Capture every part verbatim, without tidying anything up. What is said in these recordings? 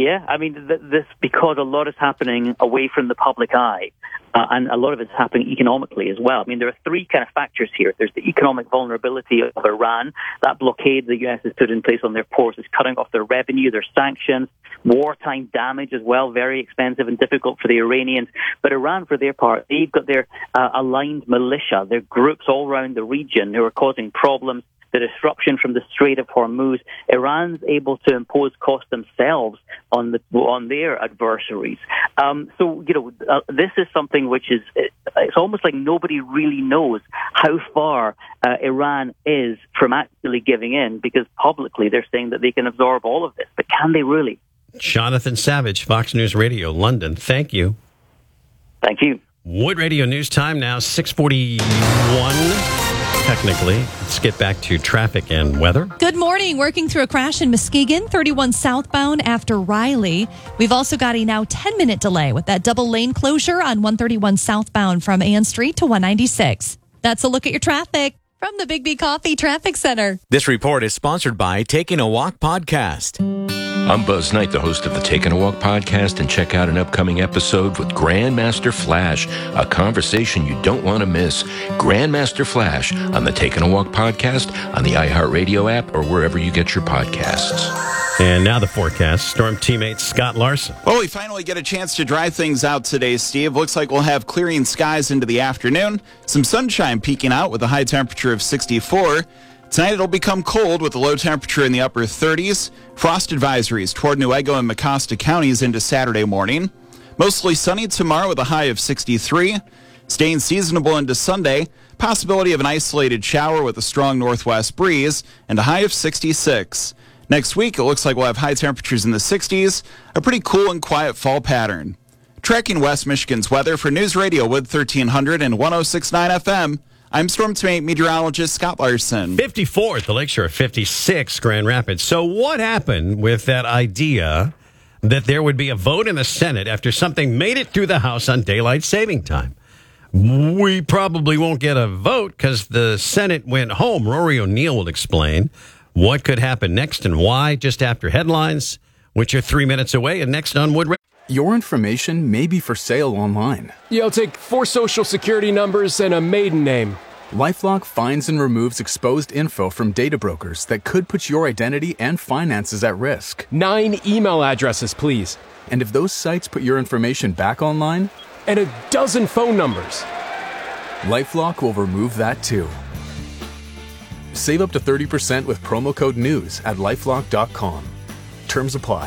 Yeah, I mean, th- this because a lot is happening away from the public eye, uh, and a lot of it's happening economically as well. I mean, there are three kind of factors here. There's the economic vulnerability of Iran. That blockade the U S has put in place on their ports is cutting off their revenue, their sanctions, wartime damage as well, very expensive and difficult for the Iranians. But Iran, for their part, they've got their uh, aligned militia, their groups all around the region who are causing problems. The disruption from the Strait of Hormuz, Iran's able to impose costs themselves on the on their adversaries. Um, so, you know, uh, this is something which is, it's almost like nobody really knows how far uh, Iran is from actually giving in, because publicly they're saying that they can absorb all of this. But can they really? Jonathan Savage, Fox News Radio, London. Thank you. Thank you. Wood Radio News Time now, six forty-one. Technically, let's get back to traffic and weather. Good morning. Working through a crash in Muskegon, thirty-one southbound after Riley. We've also got a now ten-minute delay with that double lane closure on one thirty-one southbound from Ann Street to one ninety-six. That's a look at your traffic from the Big B Coffee Traffic Center. This report is sponsored by Taking a Walk Podcast. I'm Buzz Knight, the host of the Taking a Walk podcast, and check out an upcoming episode with Grandmaster Flash, a conversation you don't want to miss. Grandmaster Flash on the Taking a Walk podcast, on the iHeartRadio app, or wherever you get your podcasts. And now the forecast. Storm teammate Scott Larson. Well, we finally get a chance to dry things out today, Steve. Looks like we'll have clearing skies into the afternoon. Some sunshine peeking out with a high temperature of sixty-four. Tonight it'll become cold with a low temperature in the upper thirties. Frost advisories toward Newaygo and Mecosta counties into Saturday morning. Mostly sunny tomorrow with a high of sixty-three. Staying seasonable into Sunday. Possibility of an isolated shower with a strong northwest breeze and a high of sixty-six. Next week it looks like we'll have high temperatures in the sixties. A pretty cool and quiet fall pattern. Tracking West Michigan's weather for News Radio Wood thirteen hundred and one oh six point nine F M. I'm Storm Teammate Meteorologist Scott Larson. fifty-four at the Lakeshore, fifty-six Grand Rapids. So what happened with that idea that there would be a vote in the Senate after something made it through the House on daylight saving time? We probably won't get a vote because the Senate went home. Rory O'Neill will explain what could happen next and why just after headlines, which are three minutes away, and next on Wood Radio. Your information may be for sale online. Yeah, I'll take four social security numbers and a maiden name. LifeLock finds and removes exposed info from data brokers that could put your identity and finances at risk. Nine email addresses, please. And if those sites put your information back online? And a dozen phone numbers. LifeLock will remove that too. Save up to thirty percent with promo code NEWS at lifelock dot com. Terms apply.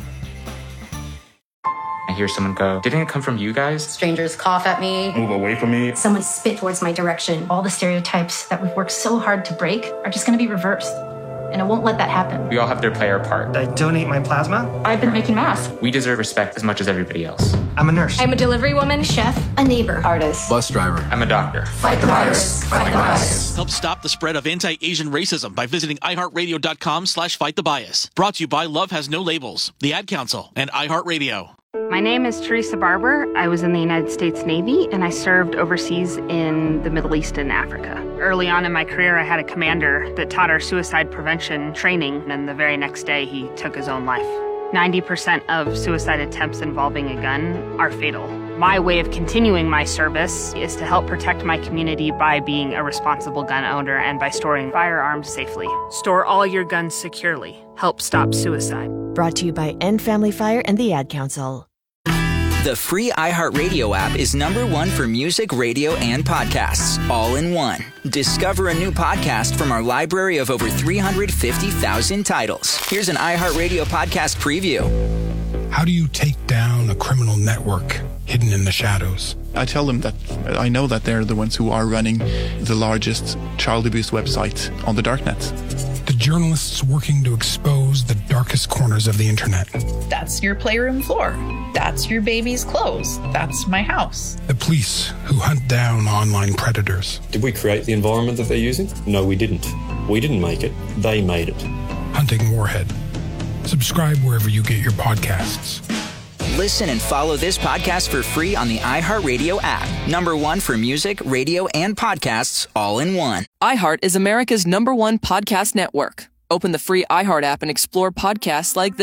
I hear someone go, didn't it come from you guys? Strangers cough at me. Move away from me. Someone spit towards my direction. All the stereotypes that we've worked so hard to break are just going to be reversed. And I won't let that happen. We all have to play our part. I donate my plasma. I've been making masks. We deserve respect as much as everybody else. I'm a nurse. I'm a delivery woman, chef, a neighbor, artist, bus driver. I'm a doctor. Fight the virus. Fight the bias. Help stop the spread of anti-Asian racism by visiting iHeartRadio.com slash fight the bias. Brought to you by Love Has No Labels, the Ad Council, and iHeartRadio. My name is Teresa Barber. I was in the United States Navy, and I served overseas in the Middle East and Africa. Early on in my career, I had a commander that taught our suicide prevention training, and the very next day, he took his own life. ninety percent of suicide attempts involving a gun are fatal. My way of continuing my service is to help protect my community by being a responsible gun owner and by storing firearms safely. Store all your guns securely. Help stop suicide. Brought to you by End Family Fire and the Ad Council. The free iHeartRadio app is number one for music, radio, and podcasts, all in one. Discover a new podcast from our library of over three hundred fifty thousand titles. Here's an iHeartRadio podcast preview. How do you take down a criminal network hidden in the shadows? I tell them that I know that they're the ones who are running the largest child abuse website on the darknet. The journalists working to expose the darkest corners of the internet. That's your playroom floor. That's your baby's clothes. That's my house. The police who hunt down online predators. Did we create the environment that they're using? No, we didn't. We didn't make it. They made it. Hunting Warhead. Subscribe wherever you get your podcasts. Listen and follow this podcast for free on the iHeartRadio app. Number one for music, radio, and podcasts, all in one. iHeart is America's number one podcast network. Open the free iHeart app and explore podcasts like this.